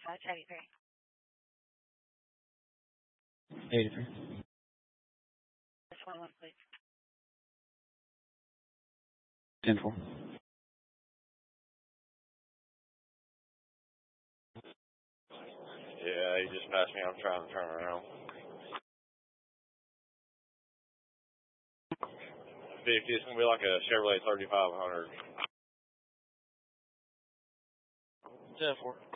That's 83. 83. Just 1 please. 10-4. Yeah, he just passed me. I'm trying to turn around. 50, it's going to be like a Chevrolet 3500. 10-4.